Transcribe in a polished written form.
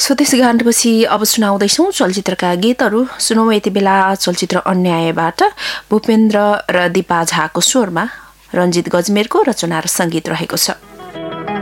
स्वदेशी गानपछि अब सुनाउँदैछौँ चलचित्रका गीतहरू। सुनौँ यति बेला चलचित्र अन्यायबाट भूपेन्द्र र दिपा झाको स्वरमा रञ्जित गजमेरको रचना र सङ्गीत रहेको छ।